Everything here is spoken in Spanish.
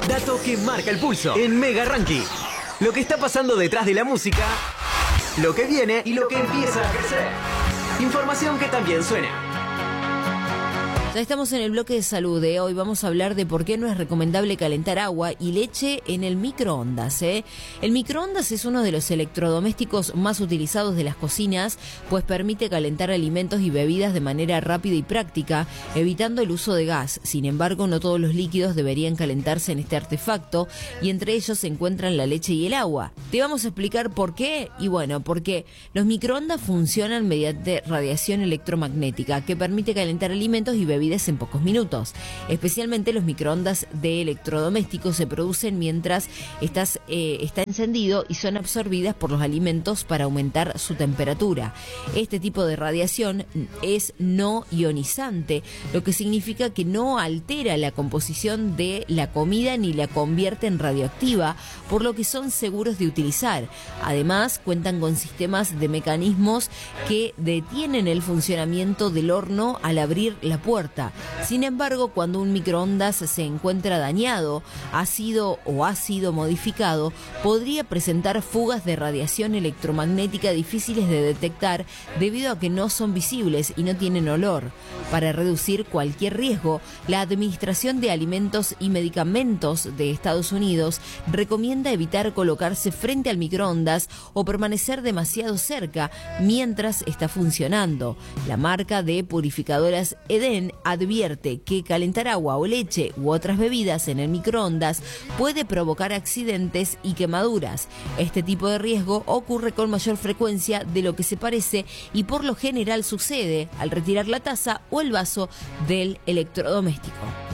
Dato que marca el pulso en Mega Ranking. Lo que está pasando detrás de la música, lo que viene y lo que empieza a crecer. Información que también suena. Ya estamos en el bloque de salud. Hoy vamos a hablar de por qué no es recomendable calentar agua y leche en el microondas. El microondas es uno de los electrodomésticos más utilizados de las cocinas, pues permite calentar alimentos y bebidas de manera rápida y práctica, evitando el uso de gas. Sin embargo, no todos los líquidos deberían calentarse en este artefacto, y entre ellos se encuentran la leche y el agua. Te vamos a explicar por qué. Y bueno, porque los microondas funcionan mediante radiación electromagnética, que permite calentar alimentos y bebidas en pocos minutos. Especialmente los microondas de electrodomésticos se producen mientras está encendido y son absorbidas por los alimentos para aumentar su temperatura. Este tipo de radiación es no ionizante, lo que significa que no altera la composición de la comida ni la convierte en radioactiva, por lo que son seguros de utilizar. Además, cuentan con sistemas de mecanismos que detienen el funcionamiento del horno al abrir la puerta. Sin embargo, cuando un microondas se encuentra dañado, ha sido modificado, podría presentar fugas de radiación electromagnética difíciles de detectar debido a que no son visibles y no tienen olor. Para reducir cualquier riesgo, la Administración de Alimentos y Medicamentos de Estados Unidos recomienda evitar colocarse frente al microondas o permanecer demasiado cerca mientras está funcionando. La marca de purificadoras Eden advierte que calentar agua o leche u otras bebidas en el microondas puede provocar accidentes y quemaduras. Este tipo de riesgo ocurre con mayor frecuencia de lo que se parece y por lo general sucede al retirar la taza o el vaso del electrodoméstico.